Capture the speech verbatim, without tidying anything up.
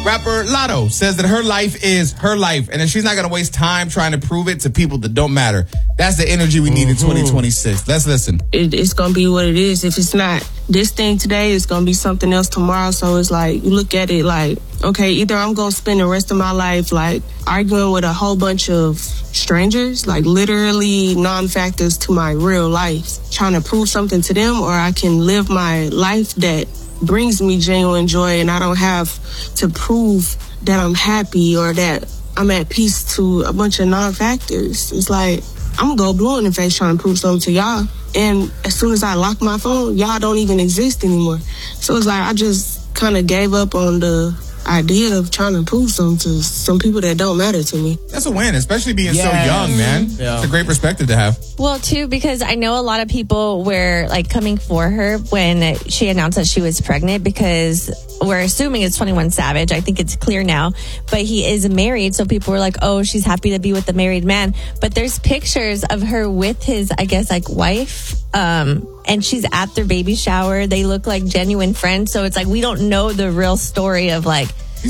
Rapper Lotto says that her life is her life and that she's not going to waste time trying to prove it to people that don't matter. That's the energy we need mm-hmm. in twenty twenty-six. Let's listen. It, it's going to be what it is. If it's not this thing today, it's going to be something else tomorrow. So it's like, you look at it like, okay, either I'm going to spend the rest of my life like arguing with a whole bunch of strangers, like literally non-factors to my real life, trying to prove something to them, or I can live my life that brings me genuine joy and I don't have to prove that I'm happy or that I'm at peace to a bunch of non-factors. It's like, I'm gonna go blue in the face trying to prove something to y'all. And as soon as I lock my phone, y'all don't even exist anymore. So it's like I just kind of gave up on the idea of trying to prove something to some people that don't matter to me. That's a win, especially being yes. so young, man. Yeah. It's a great perspective to have. Well, too, because I know a lot of people were like coming for her when she announced that she was pregnant, because we're assuming it's twenty-one Savage. I think it's clear now, but he is married. So people were like, oh, she's happy to be with the married man. But there's pictures of her with his, I guess, like wife. Um, and she's at their baby shower. They look like genuine friends. So it's like, we don't know the real story of like